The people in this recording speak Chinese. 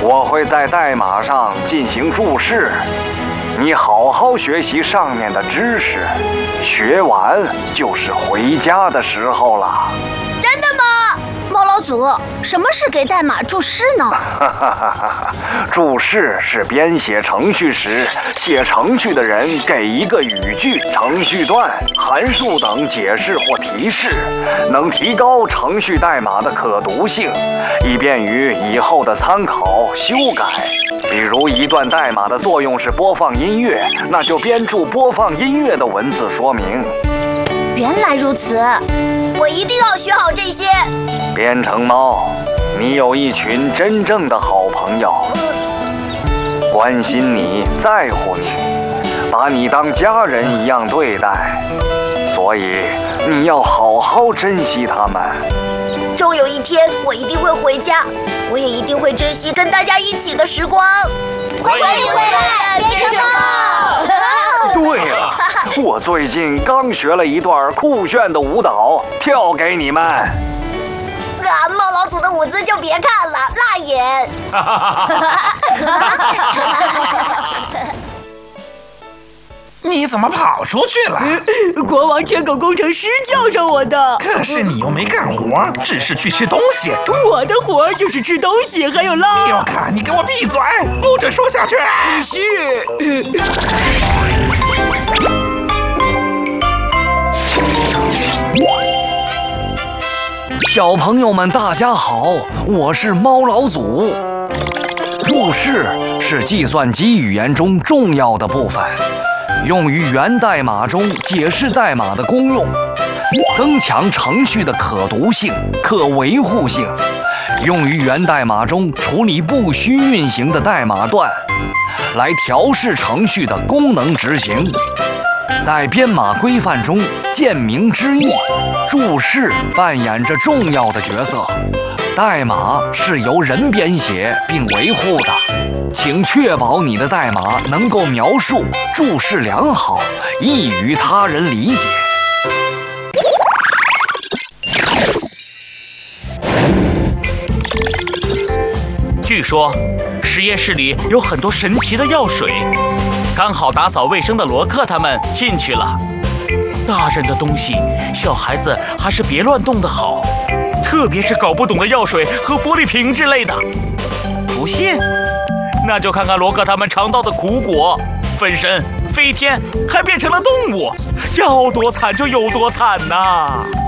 我会在代码上进行注释，你好好学习上面的知识，学完就是回家的时候了。 真的吗？猫老祖，什么是给代码注释呢？ 注释是编写程序时，写程序的人给一个语句、程序段、函数等解释或提示，能提高程序代码的可读性，以便于以后的参考、修改。比如一段代码的作用是播放音乐，那就编注播放音乐的文字说明。 原来如此， 我一定要学好这些。 编程猫，你有一群真正的好朋友，关心你，在乎你，把你当家人一样对待，所以你要好好珍惜他们。 终有一天，我一定会回家，我也一定会珍惜跟大家一起的时光。 欢迎回来，编程猫。 对了，我最近刚学了一段酷炫的舞蹈，跳给你们。 猫老祖的舞姿就别看了，辣眼。 你怎么跑出去了？ 国王天狗工程师叫上我的。 可是你又没干活，只是去吃东西。 我的活就是吃东西，还有拉。 米奥卡，你给我闭嘴，不准说下去。 是。 小朋友们，大家好，我是猫老祖。注释是计算机语言中重要的部分，用于源代码中解释代码的功用，增强程序的可读性、可维护性，用于源代码中处理不需运行的代码段，来调试程序的功能执行。在编码规范中见明知义，注释扮演着重要的角色。代码是由人编写并维护的，请确保你的代码能够描述、注释良好，易于他人理解。 据说实验室里有很多神奇的药水，刚好打扫卫生的罗克他们进去了。大人的东西，小孩子还是别乱动的好，特别是搞不懂的药水和玻璃瓶之类的。不信，那就看看罗克他们尝到的苦果，分身、飞天，还变成了动物，要多惨就有多惨呐！